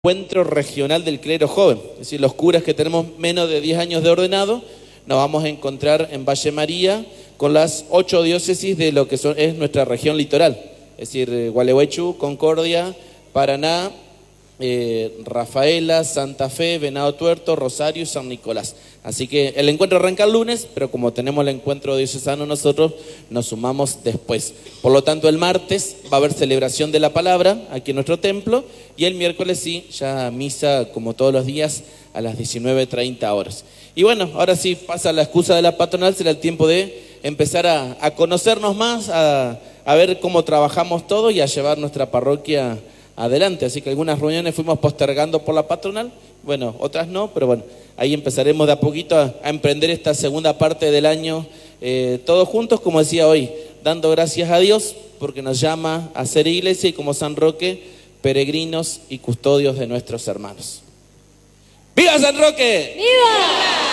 encuentro regional del clero joven, es decir, los curas que tenemos menos de 10 años de ordenado, nos vamos a encontrar en Valle María con las 8 diócesis de lo que es nuestra región litoral, es decir, Gualeguaychú, Concordia, Paraná, Rafaela, Santa Fe, Venado Tuerto, Rosario y San Nicolás. Así que el encuentro arranca el lunes, pero como tenemos el encuentro diocesano nosotros, nos sumamos después. Por lo tanto, el martes va a haber celebración de la palabra aquí en nuestro templo y el miércoles sí, ya misa como todos los días a las 19:30 horas. Y bueno, ahora sí pasa la excusa de la patronal, será el tiempo de empezar a conocernos más, a ver cómo trabajamos todo y a llevar nuestra parroquia adelante. Así que algunas reuniones fuimos postergando por la patronal, bueno, otras no, pero bueno, ahí empezaremos de a poquito a emprender esta segunda parte del año, todos juntos, como decía hoy, dando gracias a Dios porque nos llama a ser iglesia y como San Roque, peregrinos y custodios de nuestros hermanos. ¡Viva San Roque! ¡Viva!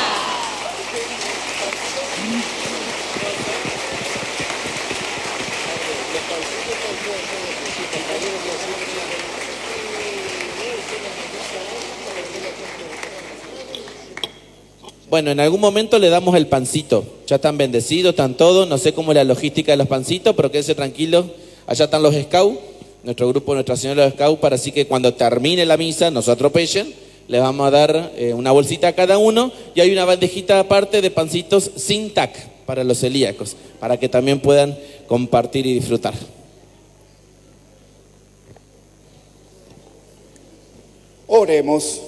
Bueno, en algún momento le damos el pancito. Ya están bendecidos, están todos. No sé cómo es la logística de los pancitos, pero quédense tranquilos. Allá están los scouts, nuestro grupo, Nuestra Señora de los Scouts, para así que cuando termine la misa, no se atropellen, les vamos a dar una bolsita a cada uno y hay una bandejita aparte de pancitos sin tac para los celíacos, para que también puedan compartir y disfrutar. Oremos.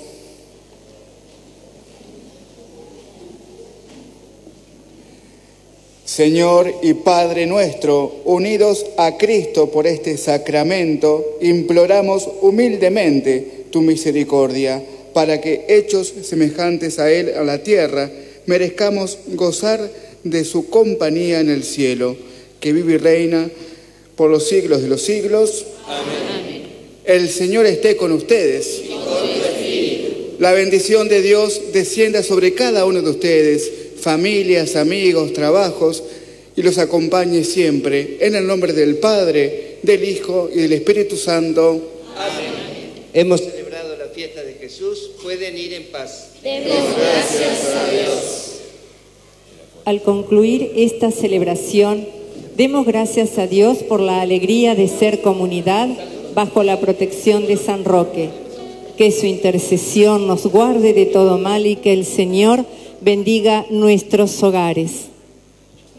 Señor y Padre nuestro, unidos a Cristo por este sacramento, imploramos humildemente tu misericordia, para que, hechos semejantes a Él a la tierra, merezcamos gozar de su compañía en el cielo, que vive y reina por los siglos de los siglos. Amén. El Señor esté con ustedes. Y con tu espíritu. La bendición de Dios descienda sobre cada uno de ustedes, familias, amigos, trabajos, y los acompañe siempre, en el nombre del Padre, del Hijo y del Espíritu Santo. Amén. Hemos celebrado la fiesta de Jesús, pueden ir en paz. Demos gracias a Dios. Al concluir esta celebración, demos gracias a Dios por la alegría de ser comunidad bajo la protección de San Roque. Que su intercesión nos guarde de todo mal y que el Señor bendiga nuestros hogares.